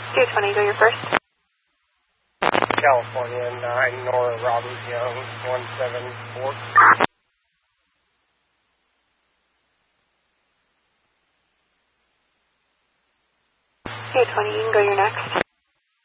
220, go your first. California 9, Nora Robbins Young, 174. 220, you can go your next.